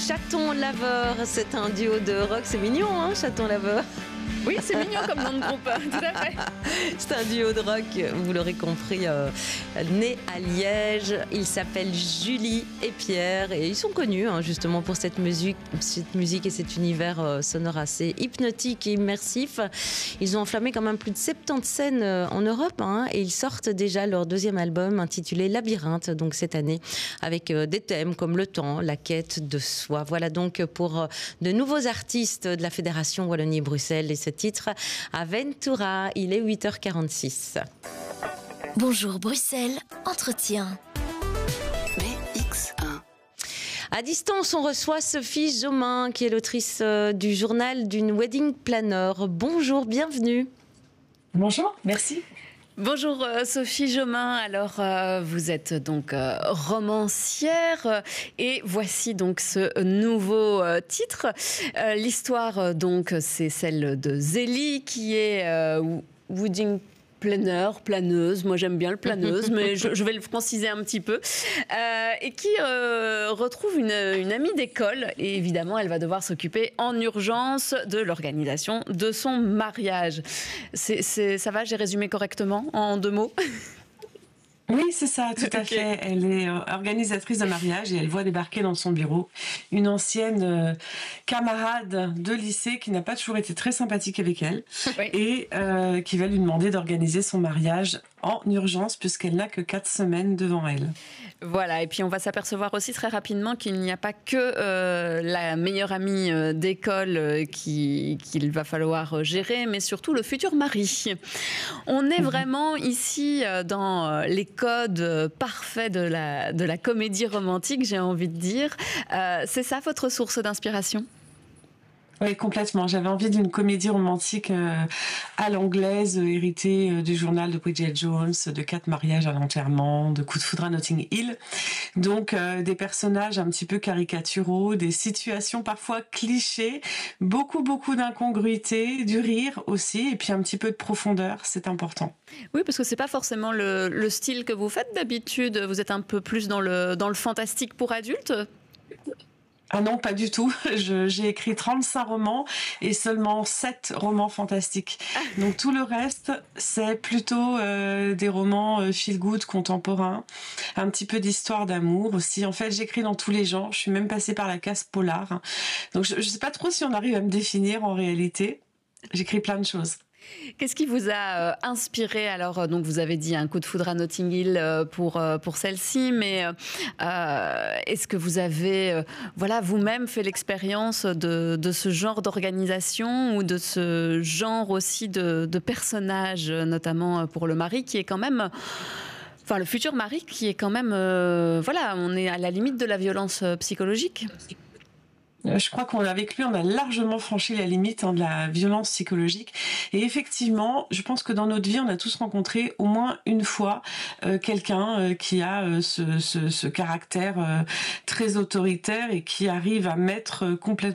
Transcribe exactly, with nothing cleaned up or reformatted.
Chaton Laveur, c'est un duo de rock, c'est mignon, hein, Chaton Laveur. Oui, c'est mignon comme nom de groupe, tout à fait. C'est un duo de rock, vous l'aurez compris, euh, né à Liège. Ils s'appellent Julie et Pierre et ils sont connus hein, justement pour cette musique, cette musique et cet univers euh, sonore assez hypnotique et immersif. Ils ont enflammé quand même plus de soixante-dix scènes euh, en Europe hein, et ils sortent déjà leur deuxième album intitulé Labyrinthe, donc cette année, avec euh, des thèmes comme le temps, la quête de soi. Voilà donc pour euh, de nouveaux artistes de la Fédération Wallonie-Bruxelles et ce titre Aventura. Il est huit heures quarante-six. Bonjour Bruxelles, entretien. B X un. À distance, on reçoit Sophie Jomain, qui est l'autrice euh, du journal d'une wedding planner. Bonjour, bienvenue. Bonjour, merci. Bonjour euh, Sophie Jomain, alors euh, vous êtes donc euh, romancière euh, et voici donc ce nouveau euh, titre. Euh, l'histoire euh, donc c'est celle de Zélie qui est euh, wedding planner, planeuse, moi j'aime bien le planeuse, mais je, je vais le franciser un petit peu, euh, et qui euh, retrouve une, une amie d'école, et évidemment elle va devoir s'occuper en urgence de l'organisation de son mariage. C'est, c'est, ça va, j'ai résumé correctement en deux mots? Oui, c'est ça, tout à Okay. fait. Elle est euh, organisatrice de mariage et elle voit débarquer dans son bureau une ancienne euh, camarade de lycée qui n'a pas toujours été très sympathique avec elle Oui. et euh, qui va lui demander d'organiser son mariage en urgence puisqu'elle n'a que quatre semaines devant elle. Voilà, et puis on va s'apercevoir aussi très rapidement qu'il n'y a pas que euh, la meilleure amie euh, d'école euh, qui, qu'il va falloir gérer, mais surtout le futur mari. On est vraiment ici euh, dans euh, les codes euh, parfaits de la, de la comédie romantique, j'ai envie de dire. Euh, c'est ça votre source d'inspiration ? Oui, complètement. J'avais envie d'une comédie romantique euh, à l'anglaise, euh, héritée euh, du journal de Bridget Jones, de quatre mariages à l'enterrement, de Coup de foudre à Notting Hill. Donc, euh, des personnages un petit peu caricaturaux, des situations parfois clichés, beaucoup, beaucoup d'incongruités, du rire aussi, et puis un petit peu de profondeur, c'est important. Oui, parce que c'est pas forcément le, le style que vous faites d'habitude. Vous êtes un peu plus dans le, dans le fantastique pour adultes ? Ah non, pas du tout. Je, j'ai écrit trente-cinq romans et seulement sept romans fantastiques. Donc tout le reste, c'est plutôt euh, des romans euh, feel-good contemporains, un petit peu d'histoire d'amour aussi. En fait, j'écris dans tous les genres. Je suis même passée par la case polar. Donc je ne sais pas trop si on arrive à me définir en réalité. J'écris plein de choses. Qu'est-ce qui vous a euh, inspiré alors euh, donc vous avez dit un coup de foudre à Notting Hill euh, pour euh, pour celle-ci, mais euh, est-ce que vous avez euh, voilà vous-même fait l'expérience de de ce genre d'organisation ou de ce genre aussi de de personnages, notamment pour le mari qui est quand même enfin le futur mari qui est quand même euh, voilà, on est à la limite de la violence psychologique. Je crois qu'on avec lui, on a largement franchi la limite hein, de la violence psychologique. Et effectivement, je pense que dans notre vie, on a tous rencontré au moins une fois euh, quelqu'un euh, qui a euh, ce, ce, ce caractère euh, très autoritaire et qui arrive à mettre euh, complètement